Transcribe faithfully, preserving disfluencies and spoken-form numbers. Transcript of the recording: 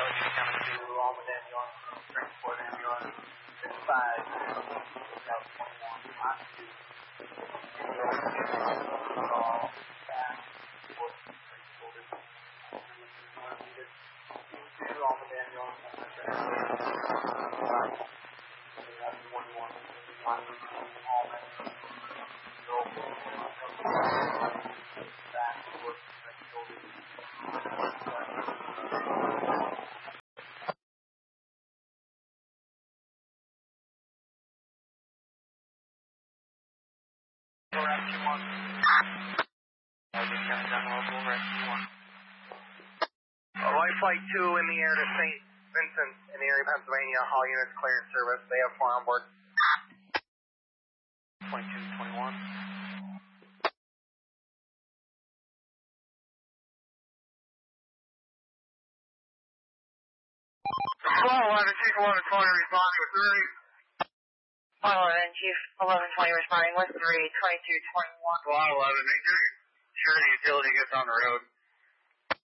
White Flight two in the air to Saint Vincent in Erie, Pennsylvania. All units cleared service. They have four on board. twenty-two twenty-one. Hello, eleven, Chief eleven twenty responding with three. eleven, Chief eleven twenty responding with three, twenty-two twenty-one. eleven, make sure the utility gets on the road.